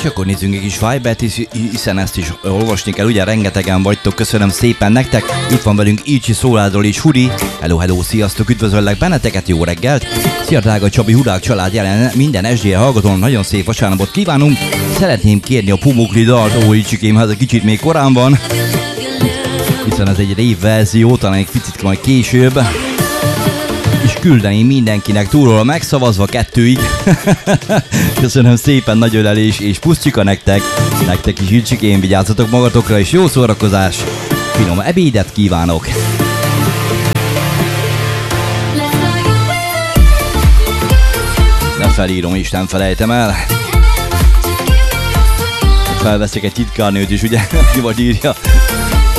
akkor nézzünk egy kis Vibert, hiszen ezt is olvasni kell, ugye rengetegen vagytok, köszönöm szépen nektek. Itt van velünk Ilcsi, Szóládról és Hudi. Hello, hello, sziasztok, üdvözöllek benneteket, jó reggelt. Szia drága Csabi, Hudák család jelen, minden SDL hallgatónak nagyon szép vasárnapot kívánunk. Szeretném kérni a Pumukli dalt, ó Ilcsikém, ez egy kicsit még korán van, hiszen ez egy rave verzió, talán egy picit majd később. És küldeni mindenkinek túlról megszavazva 2-ig. Köszönöm szépen, nagy ölelés és puszcsika nektek. Nektek is Ilcsikén, vigyázzatok magatokra és jó szórakozás. Finom ebédet kívánok. Ne felírom és nem felejtem el. Felveszek egy titkárnőt is, ugye? Ki vagy írja?